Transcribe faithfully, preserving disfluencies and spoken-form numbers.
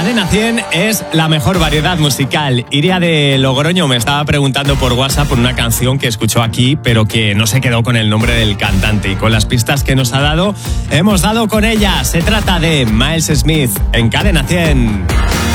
Cadena cien es la mejor variedad musical. Iria de Logroño me estaba preguntando por WhatsApp por una canción que escuchó aquí, pero que no se quedó con el nombre del cantante. Y con las pistas que nos ha dado, hemos dado con ella. Se trata de Miles Smith en Cadena cien.